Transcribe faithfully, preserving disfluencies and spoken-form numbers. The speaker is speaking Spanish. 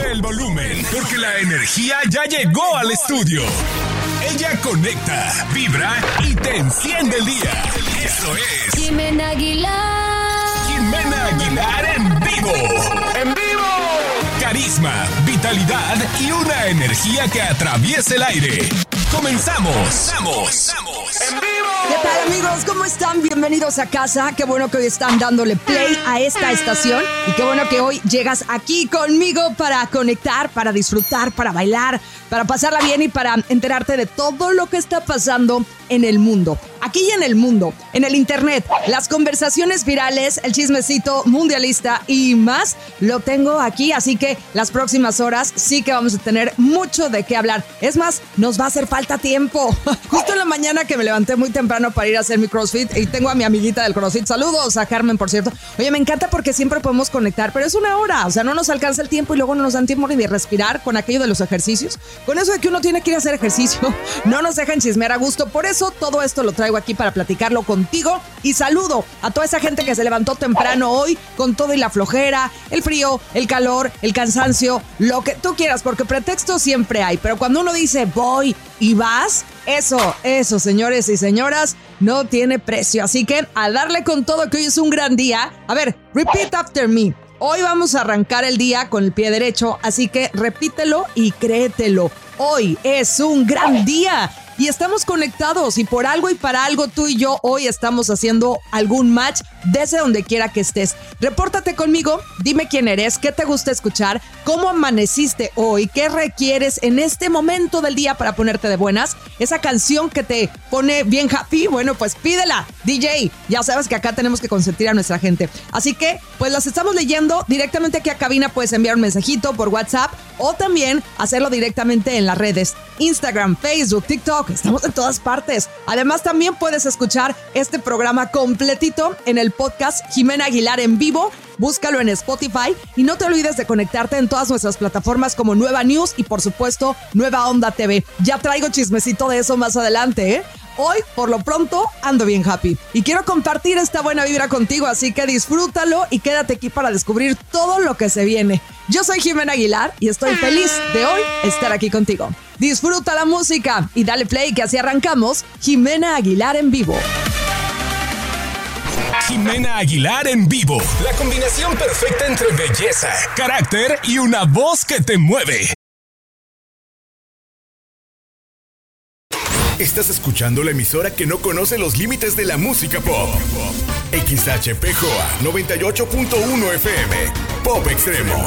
el volumen, porque la energía ya llegó al estudio. Ella conecta, vibra y te enciende el día. Eso es Jimena Aguilar. Jimena Aguilar en vivo. ¡En vivo! Carisma, vitalidad y una energía que atraviesa el aire. ¡Comenzamos! ¡Comenzamos! ¡En vivo! ¿Qué tal, amigos? ¿Cómo están? Bienvenidos a casa. Qué bueno que hoy están dándole play a esta estación. Y qué bueno que hoy llegas aquí conmigo para conectar, para disfrutar, para bailar, para pasarla bien y para enterarte de todo lo que está pasando en el mundo. Aquí y en el mundo, en el internet, las conversaciones virales, el chismecito mundialista y más, lo tengo aquí. Así que las próximas horas sí que vamos a tener mucho de qué hablar. Es más, nos va a hacer falta tiempo. Justo en la mañana que me levanté muy temprano para ir a hacer mi CrossFit y tengo a mi amiguita del CrossFit. Saludos a Carmen, por cierto. Oye, me encanta porque siempre podemos conectar, pero es una hora. O sea, no nos alcanza el tiempo y luego no nos dan tiempo ni de respirar con aquello de los ejercicios. Con eso de que uno tiene que ir a hacer ejercicio, no nos dejan chismear a gusto. Por eso todo esto lo traigo aquí para platicarlo contigo. Y saludo a toda esa gente que se levantó temprano hoy con todo y la flojera, el frío, el calor, el cansancio, lo que tú quieras, porque pretextos siempre hay. Pero cuando uno dice voy y vas, eso, eso, señores y señoras, no tiene precio. Así que a darle con todo, que hoy es un gran día. A ver, repeat after me. Hoy vamos a arrancar el día con el pie derecho, así que repítelo y créetelo. Hoy es un gran día. Y estamos conectados y por algo y para algo tú y yo hoy estamos haciendo algún match desde donde quiera que estés. Repórtate conmigo, dime quién eres, qué te gusta escuchar, cómo amaneciste hoy, qué requieres en este momento del día para ponerte de buenas. Esa canción que te pone bien happy, bueno, pues pídela, D J. Ya sabes que acá tenemos que consentir a nuestra gente. Así que, pues las estamos leyendo directamente aquí a cabina. Puedes enviar un mensajito por WhatsApp o también hacerlo directamente en las redes. Instagram, Facebook, TikTok. Estamos en todas partes. Además, también puedes escuchar este programa completito en el podcast Jimena Aguilar en vivo. Búscalo en Spotify y no te olvides de conectarte en todas nuestras plataformas como Nueva News y, por supuesto, Nueva Onda T V. Ya traigo chismecito de eso más adelante, ¿eh? Hoy, por lo pronto, ando bien happy. Y quiero compartir esta buena vibra contigo, así que disfrútalo y quédate aquí para descubrir todo lo que se viene. Yo soy Jimena Aguilar y estoy feliz de hoy estar aquí contigo. Disfruta la música y dale play, que así arrancamos Jimena Aguilar en vivo. Jimena Aguilar en vivo. La combinación perfecta entre belleza, carácter y una voz que te mueve. Estás escuchando la emisora que no conoce los límites de la música pop. X H P J O A noventa y ocho punto uno F M. Pop Extremo.